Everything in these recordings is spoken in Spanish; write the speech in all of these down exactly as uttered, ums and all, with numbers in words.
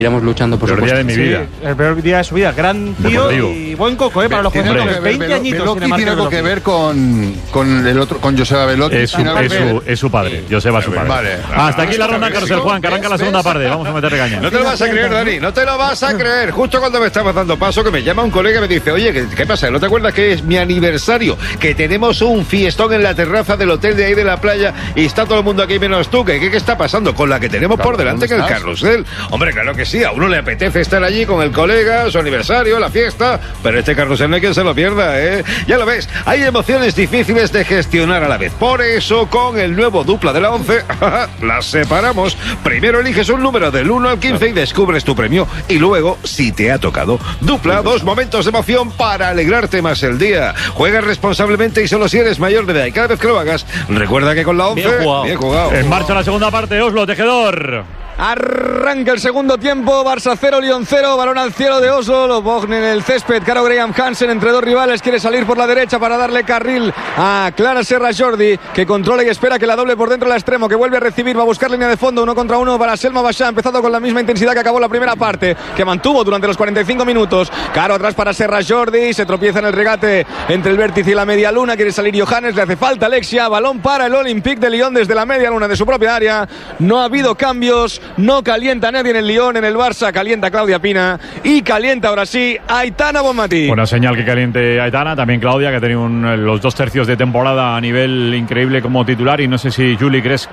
Iremos luchando por supuesto. El peor día de mi vida. Sí, el peor día de su vida. Gran tío Deportivo. Y buen coco, ¿eh? Para los jugadores. veinte añitos. Belotti tiene algo que ver con, con el otro, con Joseba Belotti. Es su, es su, es su padre. Joseba es su padre. Vale. Ah, hasta aquí la ronda, Carlos el Juan, que arranca la segunda parte. Vamos a meterle caña. No te lo vas a creer, Dani. No te lo vas a creer. Justo cuando me estabas dando paso, que me llama un colega y me dice, oye, ¿qué, qué pasa? ¿No te acuerdas que es mi aniversario? Que tenemos un fiestón en la terraza del hotel de ahí de la playa y está todo el mundo aquí menos tú. ¿Qué, qué, qué está pasando? Con la que tenemos claro, por delante que el carrusel. Hombre, claro que sí. A uno le apetece estar allí con el colega, su aniversario, la fiesta, pero este carrusel no hay quien se lo pierda, ¿eh? Ya lo ves, hay emociones difíciles de gestionar a la vez. Por eso, con el nuevo dupla de la once, las separamos. Primero eliges un número del uno al quince y descubres tu premio. Y luego, si te ha tocado, dupla, dos momentos de emoción para alegrarte más el día. Juega responsablemente y solo si eres mayor de edad. Y cada vez que lo hagas, recuerda que con la once, bien jugado. Bien jugado. En marcha la segunda parte, Oslo, Tejedor. Arranca el segundo tiempo, Barça cero, Lyon cero, balón al cielo de Oslo, lo Bogne en el césped, Caro Graham Hansen entre dos rivales, quiere salir por la derecha para darle carril a Clara Serra Jordi, que controla y espera que la doble por dentro del extremo, que vuelve a recibir, va a buscar línea de fondo, uno contra uno para Selma Bachá, empezado con la misma intensidad que acabó la primera parte, que mantuvo durante los cuarenta y cinco minutos, Caro atrás para Serra Jordi, se tropieza en el regate entre el vértice y la media luna, quiere salir Johannes, le hace falta Alexia, balón para el Olympique de Lyon desde la media luna de su propia área, no ha habido cambios, no calienta nadie en el Lyon, en el Barça calienta Claudia Pina y calienta ahora sí Aitana Bonmatí. Buena señal que caliente Aitana, también Claudia, que ha tenido un, los dos tercios de temporada a nivel increíble como titular, y no sé si Juli crees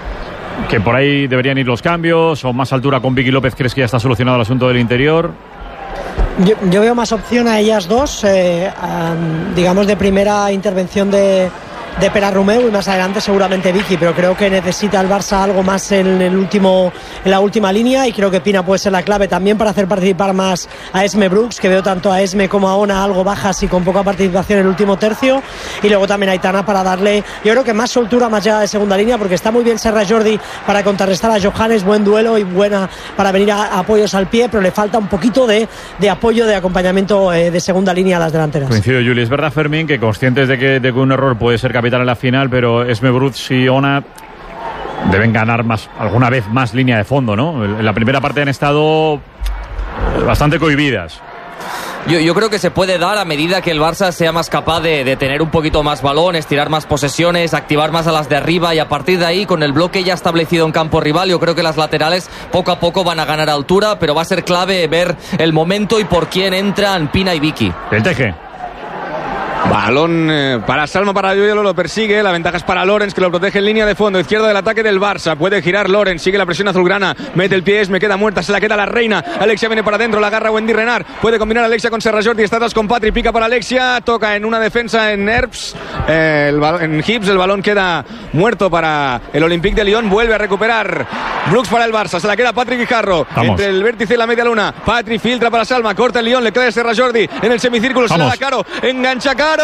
que por ahí deberían ir los cambios o más altura con Vicky López. ¿Crees que ya está solucionado el asunto del interior? Yo, yo veo más opción a ellas dos, eh, um, digamos de primera intervención de de Pera Romeu y más adelante seguramente Vicky, pero creo que necesita el Barça algo más en el último en la última línea, y creo que Pina puede ser la clave también para hacer participar más a Esme Brooks, que veo tanto a Esme como a Ona algo bajas y con poca participación en el último tercio, y luego también a Aitana para darle, yo creo que más soltura, más llegada de segunda línea, porque está muy bien Serra Jordi para contrarrestar a Johannes, buen duelo y buena para venir a, a apoyos al pie, pero le falta un poquito de, de apoyo, de acompañamiento eh, de segunda línea a las delanteras. Coincido, Juli, es verdad, Fermín, que conscientes de que, de que un error puede ser capital en la final, pero Esme Brooks y Ona deben ganar más, alguna vez más línea de fondo, ¿no? En la primera parte han estado bastante cohibidas. Yo, yo creo que se puede dar a medida que el Barça sea más capaz de, de tener un poquito más balón, estirar más posesiones, activar más a las de arriba, y a partir de ahí, con el bloque ya establecido en campo rival, yo creo que las laterales poco a poco van a ganar altura, pero va a ser clave ver el momento y por quién entran Pina y Vicky. El Teje. Balón eh, para Salma, para Yoyolo, lo persigue, la ventaja es para Lorenz, que lo protege en línea de fondo, izquierda del ataque del Barça, puede girar Lorenz, sigue la presión azulgrana, mete el pie, me queda muerta, se la queda la reina, Alexia viene para adentro, la agarra Wendy Renard, puede combinar Alexia con Serra Jordi, está atrás con Patri, pica para Alexia, toca en una defensa en Herbs, eh, el en Hips, el balón queda muerto para el Olympique de Lyon, vuelve a recuperar Brooks para el Barça, se la queda Patrick Guijarro, entre el vértice y la media luna, Patri filtra para Salma, corta el Lyon, le queda Serra Jordi, en el semicírculo, Vamos. Se la da Caro, engancha Caro,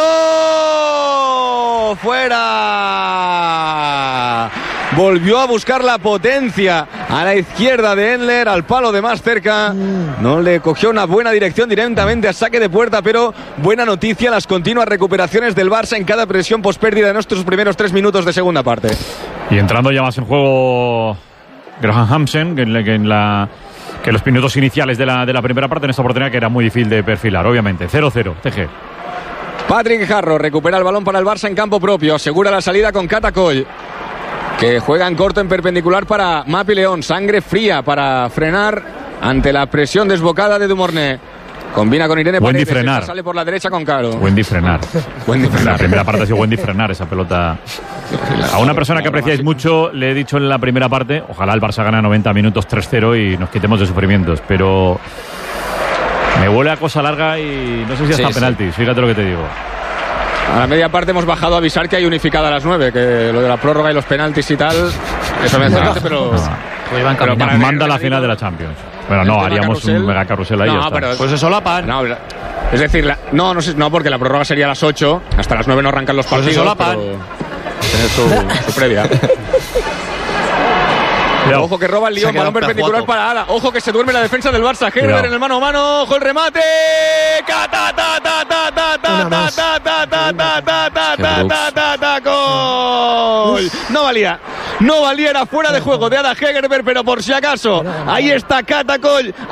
fuera, volvió a buscar la potencia a la izquierda de Endler, al palo de más cerca, no le cogió una buena dirección directamente a saque de puerta, pero buena noticia las continuas recuperaciones del Barça en cada presión pospérdida de nuestros primeros tres minutos de segunda parte. Y entrando ya más en juego Graham Hansen, que en la, que en la que los minutos iniciales de la, de la primera parte, en esta oportunidad que era muy difícil de perfilar, obviamente. cero cero, T G. Patrick Jarro recupera el balón para el Barça en campo propio, asegura la salida con Catacoll, que juega en corto en perpendicular para Mapi León, sangre fría para frenar ante la presión desbocada de Dumornay. Combina con Irene Wendy Paredes, frenar. Sale por la derecha con Caro. Wendy frenar. Wendy frenar. La primera parte ha sido Wendy frenar esa pelota. A una persona que apreciáis mucho le he dicho en la primera parte, ojalá el Barça gane noventa minutos tres cero y nos quitemos de sufrimientos, pero me huele a cosa larga y no sé si hasta sí, penalti, sí. Fíjate lo que te digo. A la media parte hemos bajado a avisar que hay unificada a las nueve, que lo de la prórroga y los penaltis y tal, eso me hace no, pero... No. Pero para manda la final de la Champions. Bueno, no, haríamos carrusel. Un mega carrusel ahí. No, pero pues eso solapan. No, es decir, la, no, no, no, porque la prórroga sería a las ocho, hasta las nueve no arrancan los partidos. Pues eso solapan. Tener su, su previa. Cuidado. Ojo que roba el Lyon, balón perpendicular para Ada. Ojo que se duerme la defensa del Barça. Gerber en el mano a mano. Ojo el remate. ¡Cata, ta, ta, ta, ta, ta, ta, ta, ta, ta, ta, ta, ta, ta, ta, gol! No valía. No valía, era fuera de juego de Ada Hegerberg, pero por si acaso. Ahí está Cata Coll.